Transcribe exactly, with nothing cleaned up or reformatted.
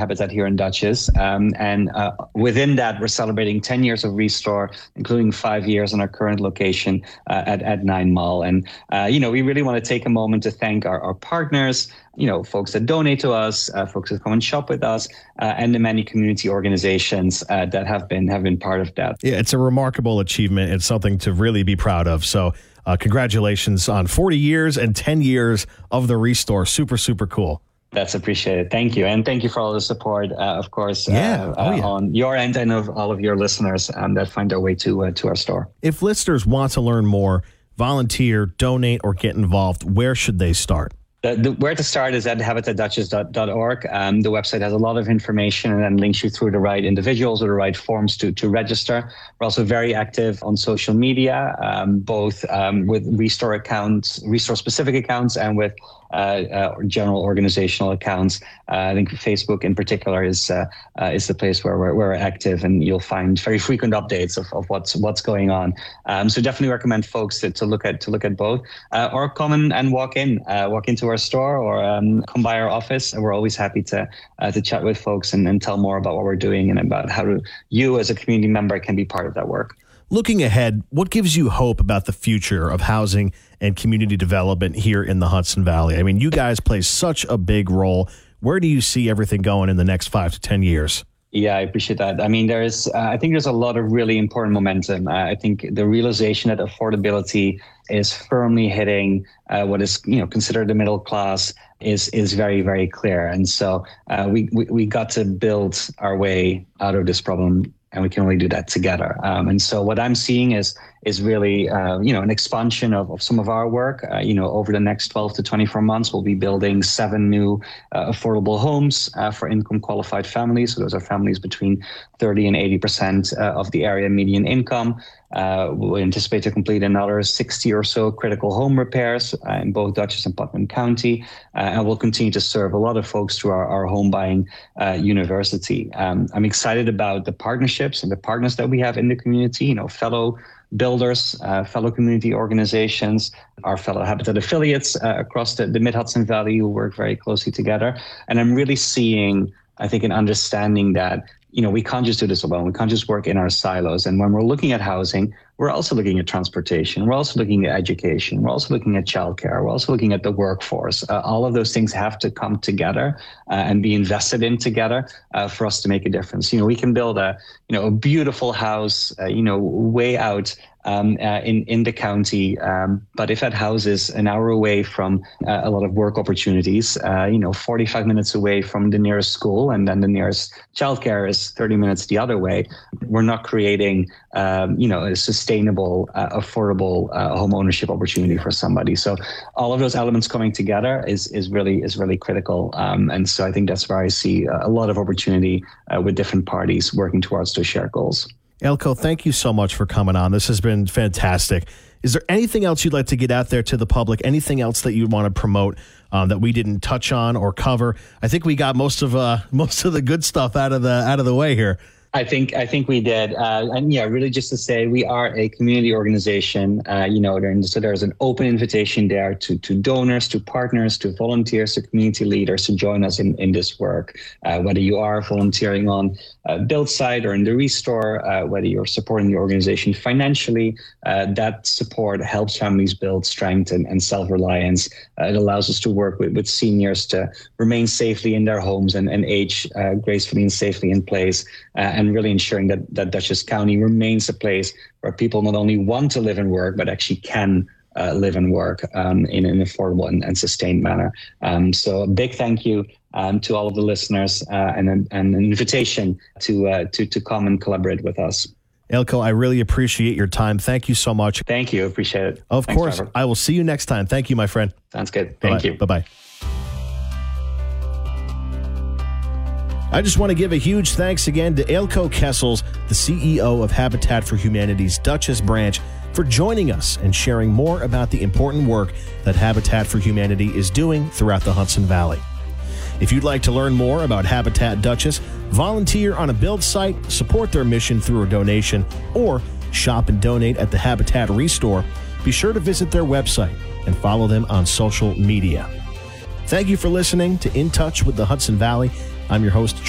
Habitat here in Dutchess. Um, and uh, within that, we're celebrating ten years of Restore, including five years in our current location uh, at, at Nine Mall. And, uh, you know, we really want to take a moment to thank our, our partners, you know, folks that donate to us, uh, folks that come and shop with us, uh, and the many community organizations uh, that have been have been part of that. Yeah, it's a remarkable achievement. It's something to really be proud of. So uh, congratulations on forty years and ten years of the Restore. Super, super cool. That's appreciated. Thank you. And thank you for all the support, uh, of course, yeah. uh, Oh, yeah. on your end and of all of your listeners um, that find their way to uh, to our store. If listeners want to learn more, volunteer, donate, or get involved, where should they start? The, the, where to start is at habitat dutchess dot org. Um, the website has a lot of information and then links you through the right individuals or the right forms to, to register. We're also very active on social media, um, both um, with Restore accounts, Restore specific accounts, and with uh, uh, general organizational accounts. Uh, I think Facebook in particular is uh, uh, is the place where we're, we're active, and you'll find very frequent updates of, of what's what's going on. Um, so definitely recommend folks to, to look at to look at both, uh, or come in and walk in, uh, walk into our store, or um, come by our office. And we're always happy to uh, to chat with folks and, and tell more about what we're doing and about how to, you as a community member can be part of that work. Looking ahead, what gives you hope about the future of housing and community development here in the Hudson Valley? I mean, you guys play such a big role. Where do you see everything going in the next five to ten years? Yeah, I appreciate that. I mean, there's, uh, I think there's a lot of really important momentum. Uh, I think the realization that affordability is firmly hitting uh, what is, you know, considered the middle class is is very, very clear. And so uh, we, we we got to build our way out of this problem, and we can only do that together. Um, and so what I'm seeing is is really, uh, you know, an expansion of, of some of our work. Uh, you know, over the next twelve to twenty-four months, we'll be building seven new uh, affordable homes uh, for income qualified families. So those are families between thirty and eighty percent uh, of the area median income. Uh, we'll anticipate to complete another sixty or so critical home repairs uh, in both Dutchess and Putnam County. Uh, and we'll continue to serve a lot of folks through our, our home buying uh, university. Um, I'm excited about the partnerships and the partners that we have in the community, you know, fellow builders, uh, fellow community organizations, our fellow Habitat affiliates uh, across the, the Mid-Hudson Valley who work very closely together. And I'm really seeing, I think, an understanding that, you know, we can't just do this alone. We can't just work in our silos. And when we're looking at housing, we're also looking at transportation. We're also looking at education. We're also looking at childcare. We're also looking at the workforce. Uh, all of those things have to come together uh, and be invested in together uh, for us to make a difference. You know, we can build a, you know, a beautiful house, uh, you know, way out Um, uh, in, in the county. Um, but if that house is an hour away from uh, a lot of work opportunities, uh, you know, forty-five minutes away from the nearest school, and then the nearest childcare is thirty minutes the other way, we're not creating, um, you know, a sustainable, uh, affordable uh, home ownership opportunity for somebody. So all of those elements coming together is is really is really critical. Um, and so I think that's where I see a lot of opportunity uh, with different parties working towards those shared goals. Eelco, thank you so much for coming on. This has been fantastic. Is there anything else you'd like to get out there to the public? Anything else that you want to promote um, that we didn't touch on or cover? I think we got most of uh, most of the good stuff out of the out of the way here. I think I think we did, uh, and yeah, really just to say we are a community organization. Uh, you know, there, so there's an open invitation there to to donors, to partners, to volunteers, to community leaders to join us in in this work. Uh, whether you are volunteering on uh, Build Site or in the Restore, uh, whether you're supporting the organization financially, uh, that support helps families build strength and, and self-reliance. Uh, it allows us to work with with seniors to remain safely in their homes and and age uh, gracefully and safely in place. Uh, and really ensuring that, that Dutchess County remains a place where people not only want to live and work, but actually can uh, live and work um, in an affordable and, and sustained manner. Um, so a big thank you um, to all of the listeners uh, and, and an invitation to, uh, to, to come and collaborate with us. Eelco, I really appreciate your time. Thank you so much. Thank you. Appreciate it. Of Thanks, course. Robert. I will see you next time. Thank you, my friend. Sounds good. Thank Bye-bye. you. Bye-bye. I just want to give a huge thanks again to Eelco Kessels, the C E O of Habitat for Humanity's Dutchess branch, for joining us and sharing more about the important work that Habitat for Humanity is doing throughout the Hudson Valley. If you'd like to learn more about Habitat Dutchess, volunteer on a Build site, support their mission through a donation, or shop and donate at the Habitat Restore, be sure to visit their website and follow them on social media. Thank you for listening to In Touch with the Hudson Valley. I'm your host,